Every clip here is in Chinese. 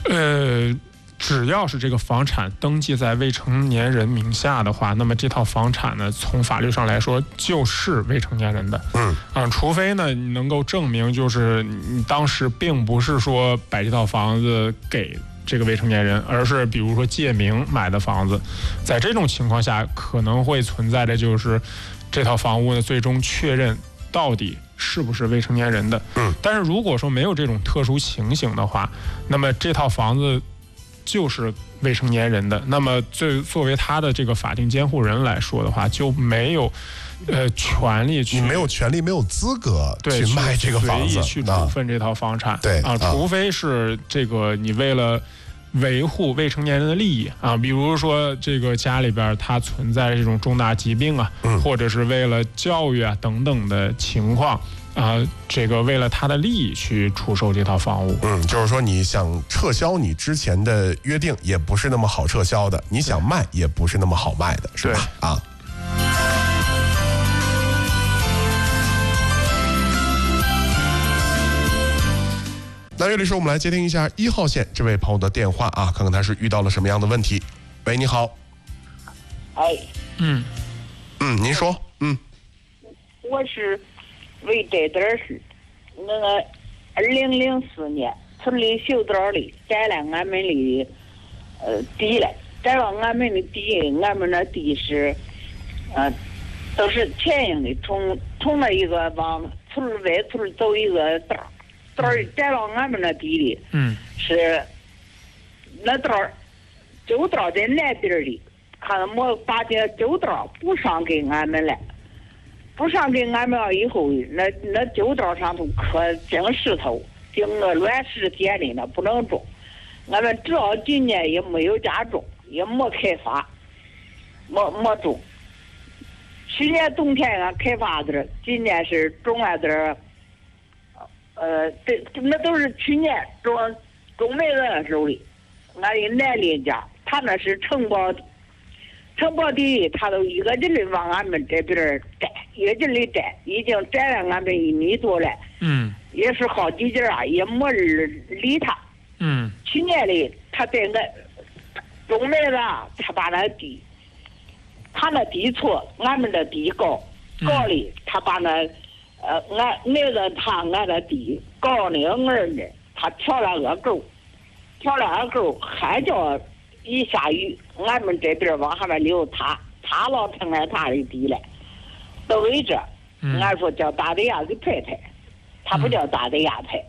只要是这个房产登记在未成年人名下的话，那么这套房产呢，从法律上来说就是未成年人的。除非呢你能够证明，就是你当时并不是说把这套房子给这个未成年人，而是比如说借名买的房子，在这种情况下可能会存在的就是这套房屋呢最终确认到底是不是未成年人的。但是如果说没有这种特殊情形的话，那么这套房子就是未成年人的，那么作为他的这个法定监护人来说的话，就没有权利去， 你没有权利，没有资格去卖这个房子， 随意去处分这套房产。 对除非是这个你为了维护未成年人的利益啊，比如说这个家里边它存在这种重大疾病啊，或者是为了教育啊等等的情况啊，这个为了他的利益去出售这套房屋。 就是说你想撤销你之前的约定，也不是那么好撤销的；你想卖，也不是那么好卖的，是吧？啊。那这里是我们来接听一下1号线这位朋友的电话啊，看看他是遇到了什么样的问题。喂，你好。您说。 我是为这点事，那个2004年村里修道里摘了俺们的地了，摘了俺们的地，俺们的地是都是前营的，从那一个往村外村走一个道儿摘了俺们的地里，是那道儿旧道在那边的，看没把这旧道补上给俺们了。补上给俺们了以后，那旧道上头可钉石头，钉个乱石点的，那不能种。俺们直到今年也没有家种，也没开发，没种。去年冬天俺开发的，今年是种了点那都是去年种梅子的时候的。俺的南邻家，他那是承包地，他都一个劲的往俺们这边摘，一个劲的摘，已经摘了俺们1米多了。也是好几节啊，也没人理他。去年的他在那种梅子，他把那地，他那地错，俺们的地高的，他把那俺的地高的的，他挑了个沟，还叫一下雨，俺们这边往下面流，他老成了他的地了，到为止，俺说叫大地亚给拍，他不叫大地亚拍，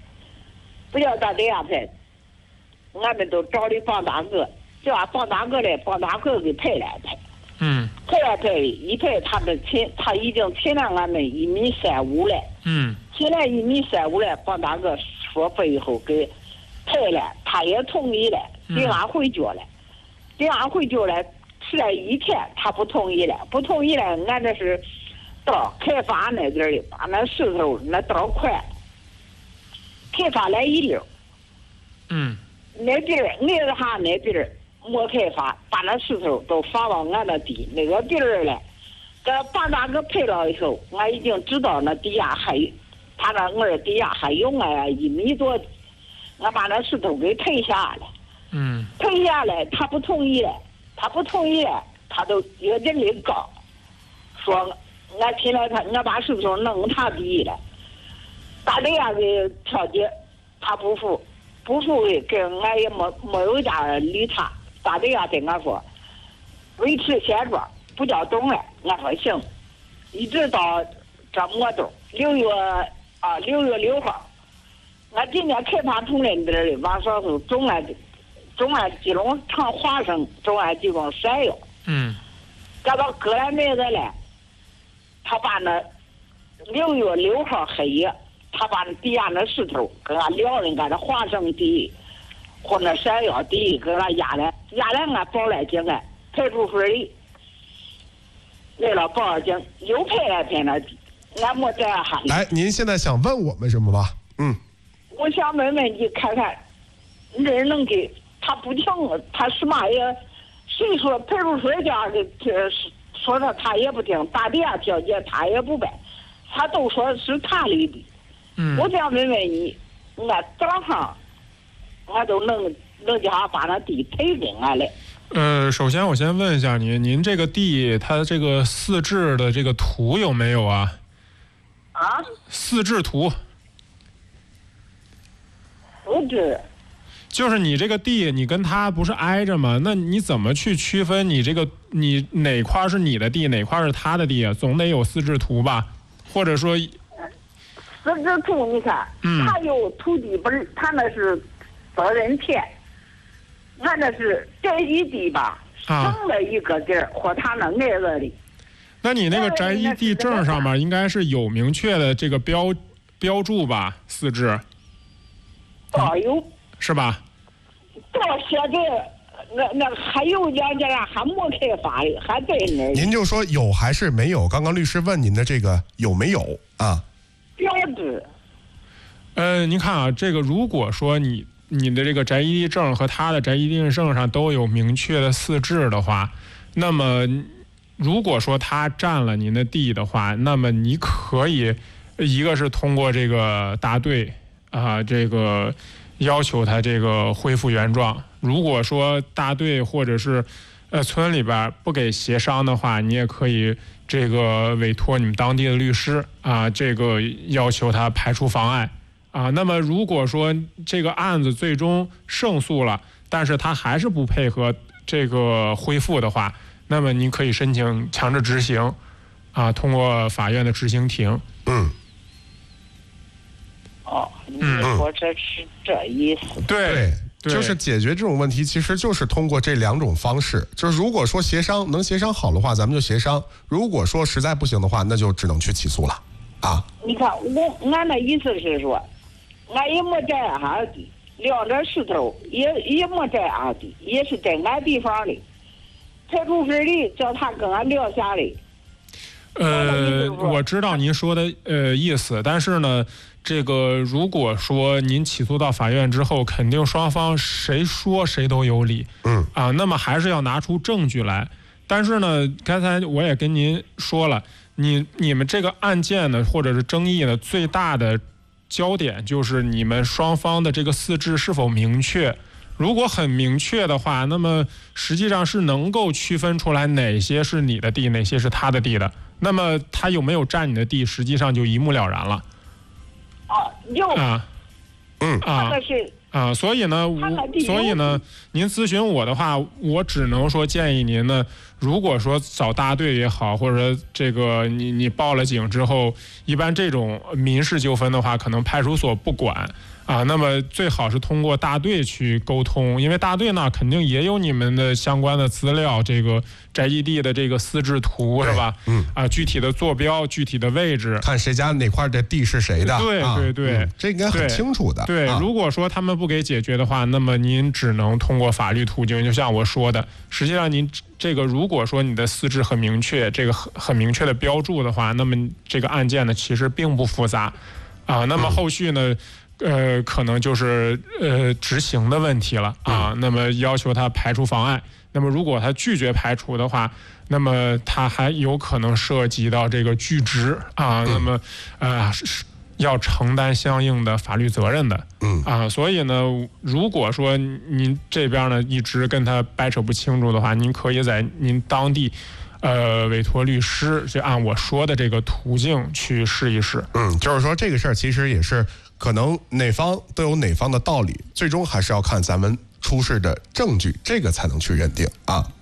俺们都找的房大哥，叫房大哥给拍了拍，一拍他已经请了俺们1.35米了，请了1.35米了，房大哥说费以后给拍了，他也同意了，领俺回家了，吃了1天，他不同意了，俺这是到开发那边的，把那石头那道块开发来一溜，那边没开发，把那石头都放到俺的地那个地儿了，给把那个配了以后，俺已经知道那底下还有，他那儿底下还有1米多，俺把那石头给推下来，推下来他不同意了，他都一个劲的告，说俺听了俺把石头弄他地了，大地下给调解，他不服给俺也没有家理他，大地下跟俺说维持现状，不叫动了，俺说行，一直到这么多6月6号，俺今年开发同仁这里往上头种了几种长花生，种了几种山药，赶到割了梅子了，他把那6月6号黑夜，他把那底下那石头跟俺撩人，干那花生地或那山药地跟俺压了，俺报了警了，派出所里为了报警又派了那地，俺没这样喊。 来，您现在想问我们什么吧？ 我想问问你，看看人能给他不听，他什么也谁说派出所家的说他也不听，大地下调解他也不办，他都说是他的地。我想问问你，俺早上俺都能叫把那地赔给俺了。 首先我先问一下您这个地它这个四质的这个图有没有啊？ 啊？ 四质图。 四质。 就是你这个地，你跟他不是挨着吗？那你怎么去区分你哪块是你的地，哪块是他的地啊？总得有四质图吧？或者说， 四质图你看，他有土地本，他那是责任田，俺那是宅基地吧，省了一个地儿和他那挨着的。 那你那个宅基地证上面应该是有明确的这个标注吧？四质。 有。 是吧？ 到现在，那还有两家还没开发的，还在那儿。 您就说有还是没有？刚刚律师问您的这个有没有啊？ 标志。 您看啊，这个如果说你的这个宅基地证和他的宅基地证上都有明确的四质的话，那么如果说他占了您的地的话，那么你可以一个是通过这个大队这个。要求他这个恢复原状。如果说大队或者是村里边不给协商的话，你也可以这个委托你们当地的律师这个要求他排除妨碍那么如果说这个案子最终胜诉了，但是他还是不配合这个恢复的话，那么你可以申请强制执行通过法院的执行庭。 你说这是这意思？ 对，就是解决这种问题，其实就是通过这两种方式。就是如果说能协商好的话，咱们就协商；如果说实在不行的话，那就只能去起诉了你看俺的意思是说，俺也没在俺地，两这石头也没在俺地，也是在俺地方里，排除分离叫他跟俺聊下来。 我知道您说的意思，但是呢，这个如果说您起诉到法院之后，肯定双方谁说谁都有理，那么还是要拿出证据来。但是呢，刚才我也跟您说了，你们这个案件呢，或者是争议呢，最大的焦点就是你们双方的这个四质是否明确。如果很明确的话，那么实际上是能够区分出来哪些是你的地，哪些是他的地的。那么他有没有占你的地，实际上就一目了然了。所以呢，您咨询我的话，我只能说建议您呢，如果说找大队也好，或者说这个你报了警之后，一般这种民事纠纷的话，可能派出所不管。那么最好是通过大队去沟通，因为大队呢肯定也有你们的相关的资料，这个宅基地的这个四质图是吧？具体的坐标、具体的位置， 看谁家哪块的地是谁的。 对， 这应该很清楚的。 对，如果说他们不给解决的话，那么您只能通过法律途径，就像我说的，实际上您这个如果说你的四质很明确，这个很明确的标注的话，那么这个案件呢其实并不复杂那么后续呢？可能就是执行的问题了那么要求他排除妨碍。那么如果他拒绝排除的话，那么他还有可能涉及到这个拒执那么要承担相应的法律责任的所以呢，如果说您这边呢一直跟他掰扯不清楚的话，您可以在您当地委托律师，就按我说的这个途径去试一试。 就是说这个事儿其实也是可能哪方都有哪方的道理，最终还是要看咱们出示的证据，这个才能去认定